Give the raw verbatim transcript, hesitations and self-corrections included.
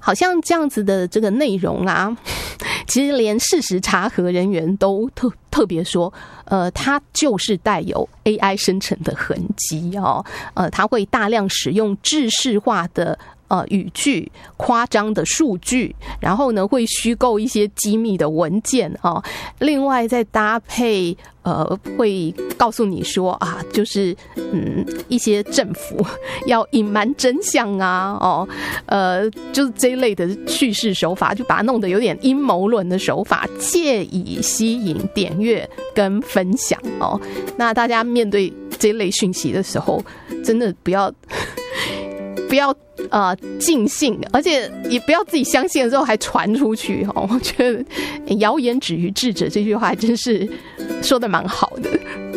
好像这样子的这个内容啊，其实连事实查核人员都特特别说，呃，它就是带有 A I 生成的痕迹哦，呃，它会大量使用制式化的呃语句、夸张的数据，然后呢会虚构一些机密的文件哦，另外再搭配呃会告诉你说啊，就是嗯一些政府要隐瞒真相啊，哦，呃，就是这一类的叙事手法，就把它弄得有点阴谋论的手法，借以吸引点阅跟分享哦。那大家面对这一类讯息的时候，真的不要不要呃尽兴，而且也不要自己相信了之后还传出去哦。我觉得谣言止于智者这句话真是说的蛮好的。